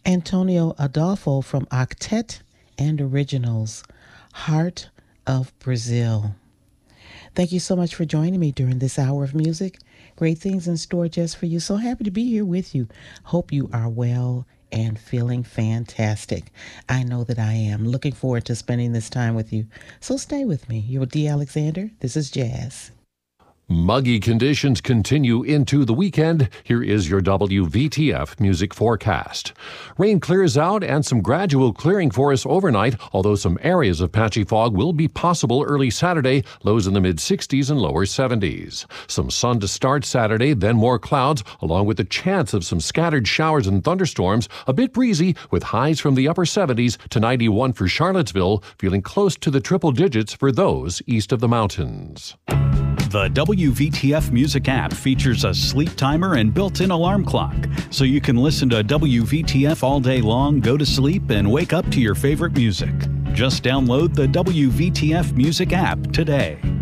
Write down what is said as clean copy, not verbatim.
Antonio Adolfo from Octet and Originals, Heart of Brazil. Thank you so much for joining me during this hour of music. Great things in store just for you. So happy to be here with you. Hope you are well and feeling fantastic. I know that I am. Looking forward to spending this time with you. So stay with me. You're Dee Alexander. This is Jazz. Muggy conditions continue into the weekend. Here is your WVTF music forecast. Rain clears out and some gradual clearing for us overnight, although some areas of patchy fog will be possible early Saturday, lows in the mid-60s and lower 70s. Some sun to start Saturday, then more clouds, along with the chance of some scattered showers and thunderstorms, a bit breezy with highs from the upper 70s to 91 for Charlottesville, feeling close to the triple digits for those east of the mountains. The WVTF Music app features a sleep timer and built-in alarm clock, so you can listen to WVTF all day long, go to sleep, and wake up to your favorite music. Just download the WVTF Music app today.